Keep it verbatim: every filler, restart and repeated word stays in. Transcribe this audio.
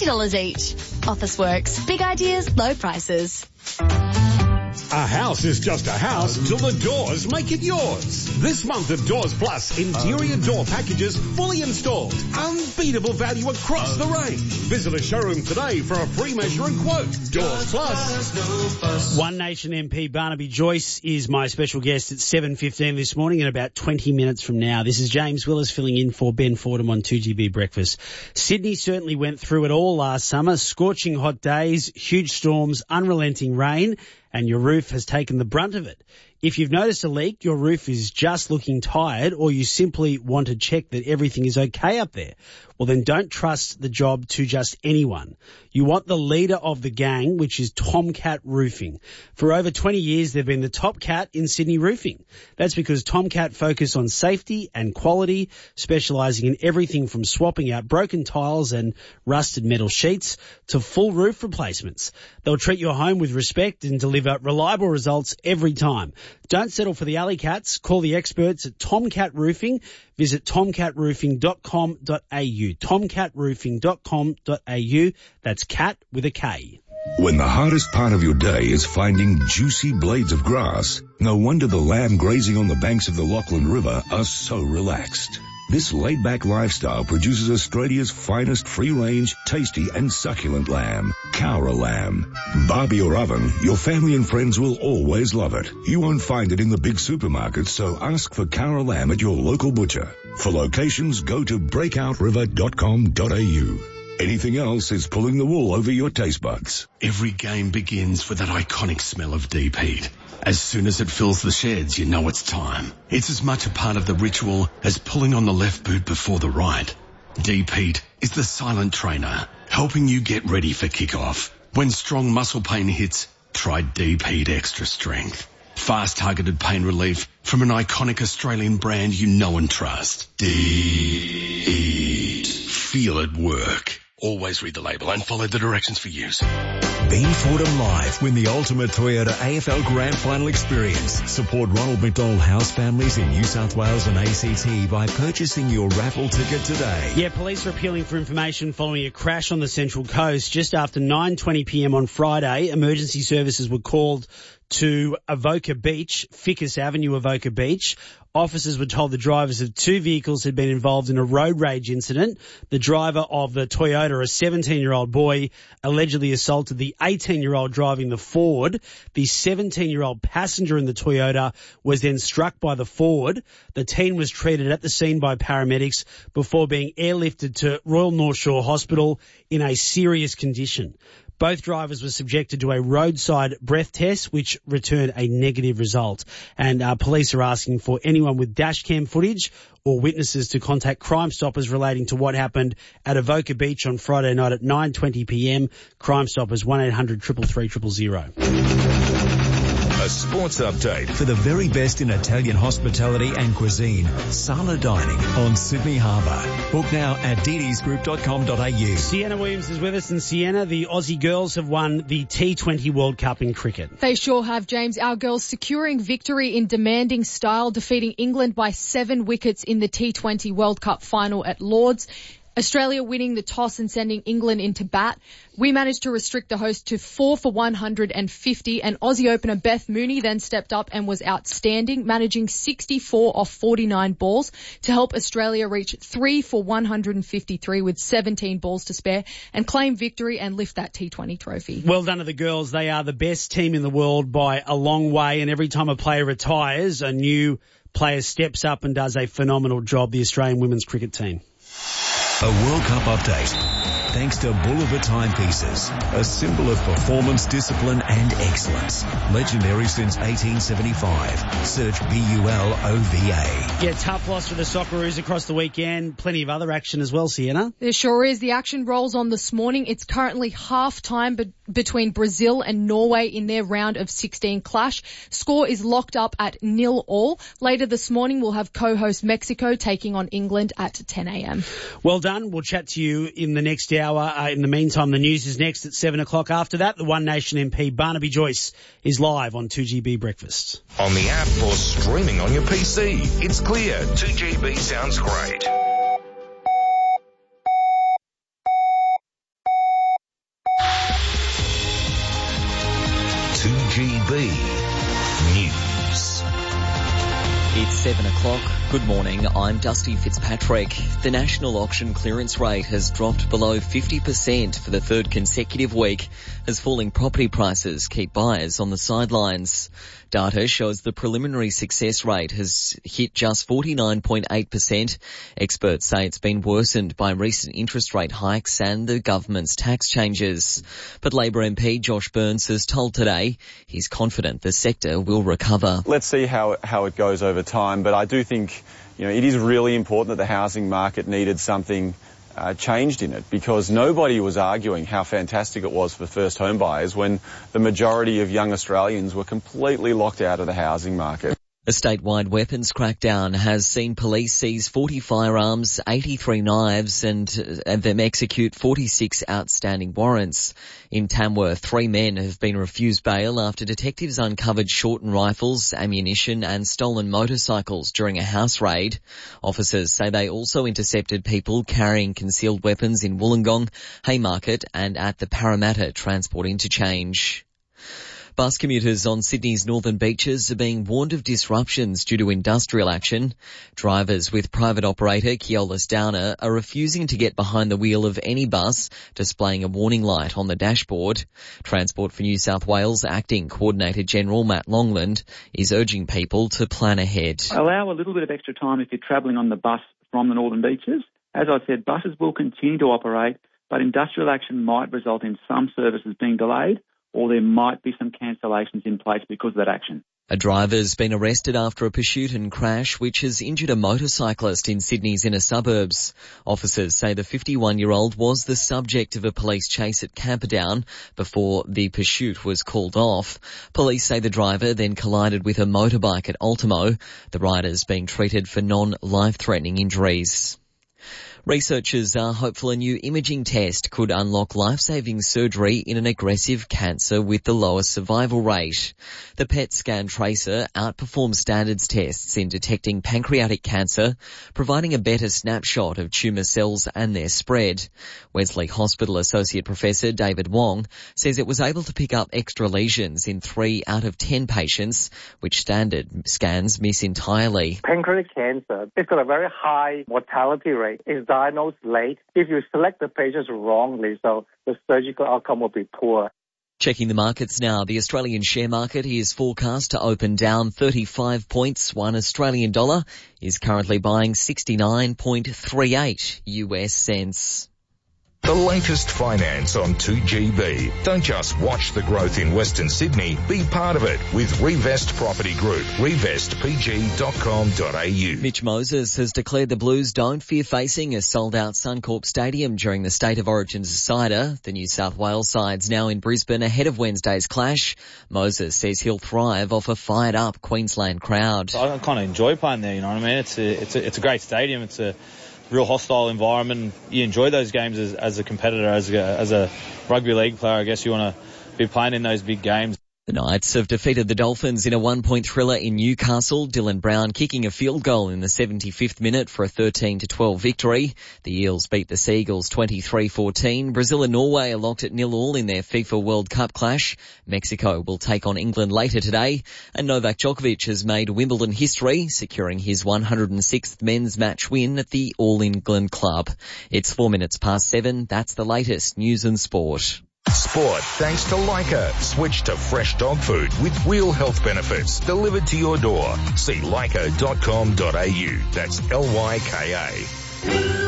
twenty dollars each. Officeworks. Big ideas, low prices. A house is just a house till the doors make it yours. This month of Doors Plus, interior door packages fully installed. Unbeatable value across the range. Visit a showroom today for a free measure and quote. Doors Plus. One Nation M P Barnaby Joyce is my special guest at seven fifteen this morning in about twenty minutes from now. This is James Willis filling in for Ben Fordham on two G B Breakfast. Sydney certainly went through it all last summer. Scorching hot days, huge storms, unrelenting rain, and your roof has taken the brunt of it. If you've noticed a leak, your roof is just looking tired, or you simply want to check that everything is okay up there, well then don't trust the job to just anyone. You want the leader of the gang, which is Tomcat Roofing. For over twenty years, they've been the top cat in Sydney roofing. That's because Tomcat focus on safety and quality, specialising in everything from swapping out broken tiles and rusted metal sheets to full roof replacements. They'll treat your home with respect and deliver reliable results every time. Don't settle for the alley cats. Call the experts at Tomcat Roofing. Visit tomcat roofing dot com dot a u. tomcat roofing dot com dot a u. That's cat with a K. When the hardest part of your day is finding juicy blades of grass, no wonder the lamb grazing on the banks of the Lachlan River are so relaxed. This laid-back lifestyle produces Australia's finest free-range, tasty and succulent lamb, Cowra lamb. Barbie or oven, your family and friends will always love it. You won't find it in the big supermarkets, so ask for Cowra lamb at your local butcher. For locations, go to breakout river dot com dot a u. Anything else is pulling the wool over your taste buds. Every game begins with that iconic smell of deep heat. As soon as it fills the sheds, you know it's time. It's as much a part of the ritual as pulling on the left boot before the right. Deep Heat is the silent trainer, helping you get ready for kickoff. When strong muscle pain hits, try Deep Heat Extra Strength. Fast targeted pain relief from an iconic Australian brand you know and trust. Deep Heat. Feel it work. Always read the label and follow the directions for use. Ben Fordham Live. Win the ultimate Toyota A F L Grand Final experience. Support Ronald McDonald House families in New South Wales and A C T by purchasing your raffle ticket today. Yeah, police are appealing for information following a crash on the Central Coast just after nine twenty p m on Friday. Emergency services were called to Avoca Beach, Ficus Avenue, Avoca Beach. Officers were told the drivers of two vehicles had been involved in a road rage incident. The driver of the Toyota, a seventeen-year-old boy, allegedly assaulted the eighteen-year-old driving the Ford. The seventeen-year-old passenger in the Toyota was then struck by the Ford. The teen was treated at the scene by paramedics before being airlifted to Royal North Shore Hospital in a serious condition. Both drivers were subjected to a roadside breath test, which returned a negative result. And uh, police are asking for anyone with dash cam footage or witnesses to contact Crime Stoppers relating to what happened at Avoca Beach on Friday night at nine twenty p m. Crime Stoppers, one eight hundred three three three zero zero. A sports update for the very best in Italian hospitality and cuisine. Sala Dining on Sydney Harbour. Book now at d ds group dot com dot a u. Sienna Williams is with us, and Sienna, the Aussie girls have won the T twenty World Cup in cricket. They sure have, James. Our girls securing victory in demanding style, defeating England by seven wickets in the T twenty World Cup final at Lords. Australia winning the toss and sending England into bat. We managed to restrict the host to four for one hundred fifty, and Aussie opener Beth Mooney then stepped up and was outstanding, managing sixty-four off forty-nine balls to help Australia reach three for one hundred fifty-three with seventeen balls to spare and claim victory and lift that T twenty trophy. Well done to the girls. They are the best team in the world by a long way, and every time a player retires, a new player steps up and does a phenomenal job, the Australian women's cricket team. A World Cup update. Thanks to Bulova Timepieces, a symbol of performance, discipline and excellence. Legendary since eighteen seventy-five. Search B U L O V A. Yeah, tough loss for the Socceroos across the weekend. Plenty of other action as well, Sienna. There sure is. The action rolls on this morning. It's currently half-time be- between Brazil and Norway in their round of sixteen clash. Score is locked up at nil all. Later this morning, we'll have co-host Mexico taking on England at ten a m. Well done. We'll chat to you in the next hour. Uh, in the meantime, the news is next at seven o'clock. After that, the One Nation M P Barnaby Joyce is live on two G B Breakfast. On the app or streaming on your P C. It's clear. two G B sounds great. G B News. It's seven o'clock. Good morning, I'm Dusty Fitzpatrick. The national auction clearance rate has dropped below fifty percent for the third consecutive week as falling property prices keep buyers on the sidelines. Data shows the preliminary success rate has hit just forty-nine point eight percent. Experts say it's been worsened by recent interest rate hikes and the government's tax changes. But Labor M P Josh Burns has told Today he's confident the sector will recover. Let's see how, how it goes over time, but I do think, you know, it is really important that the housing market needed something uh, changed in it, because nobody was arguing how fantastic it was for first home buyers when the majority of young Australians were completely locked out of the housing market. A statewide weapons crackdown has seen police seize forty firearms, eighty-three knives and, and them execute forty-six outstanding warrants. In Tamworth, three men have been refused bail after detectives uncovered shortened rifles, ammunition and stolen motorcycles during a house raid. Officers say they also intercepted people carrying concealed weapons in Wollongong, Haymarket and at the Parramatta Transport Interchange. Bus commuters on Sydney's northern beaches are being warned of disruptions due to industrial action. Drivers with private operator Keolis Downer are refusing to get behind the wheel of any bus, displaying a warning light on the dashboard. Transport for New South Wales Acting Coordinator General Matt Longland is urging people to plan ahead. Allow a little bit of extra time if you're travelling on the bus from the northern beaches. As I said, buses will continue to operate, but industrial action might result in some services being delayed, or there might be some cancellations in place because of that action. A driver's been arrested after a pursuit and crash which has injured a motorcyclist in Sydney's inner suburbs. Officers say the fifty-one-year-old was the subject of a police chase at Camperdown before the pursuit was called off. Police say the driver then collided with a motorbike at Ultimo. The rider's being treated for non-life-threatening injuries. Researchers are hopeful a new imaging test could unlock life-saving surgery in an aggressive cancer with the lowest survival rate. The P E T scan tracer outperforms standards tests in detecting pancreatic cancer, providing a better snapshot of tumour cells and their spread. Wesley Hospital Associate Professor David Wong says it was able to pick up extra lesions in three out of ten patients, which standard scans miss entirely. Pancreatic cancer, it's got a very high mortality rate. It's diagnosed late if you select the patients wrongly, so the surgical outcome will be poor. Checking the markets now, the Australian share market is forecast to open down thirty-five points. One Australian dollar is currently buying sixty-nine point three eight U S cents. The latest finance on two G B. Don't just watch the growth in Western Sydney, be part of it with Revest Property Group. revest p g dot com dot a u. Mitch Moses has declared the Blues don't fear facing a sold-out Suncorp Stadium during the State of Origin decider. The New South Wales side's now in Brisbane ahead of Wednesday's clash. Moses says he'll thrive off a fired-up Queensland crowd. I kind of enjoy playing there, you know what I mean? It's a, it's a, it's a great stadium. It's a real hostile environment. You enjoy those games as, as a competitor, as a, as a rugby league player. I guess you want to be playing in those big games. The Knights have defeated the Dolphins in a one-point thriller in Newcastle. Dylan Brown kicking a field goal in the seventy-fifth minute for a thirteen to twelve victory. The Eels beat the Seagulls twenty-three fourteen. Brazil and Norway are locked at nil all in their FIFA World Cup clash. Mexico will take on England later today. And Novak Djokovic has made Wimbledon history, securing his one hundred sixth men's match win at the All England Club. It's four minutes past seven. That's the latest news and sport. Sport thanks to Leica. Switch to fresh dog food with real health benefits delivered to your door. See leica dot com dot a u. That's L Y K A.